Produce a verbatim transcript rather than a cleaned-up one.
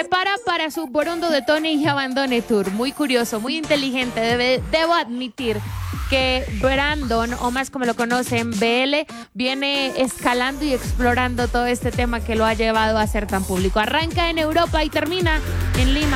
prepara para su Borondo de Tony y Abandone Tour. Muy curioso, muy inteligente. Debe, debo admitir que Brandon, o más como lo conocen, B L, viene escalando y explorando todo este tema que lo ha llevado a ser tan público. Arranca en Europa y termina en Lima.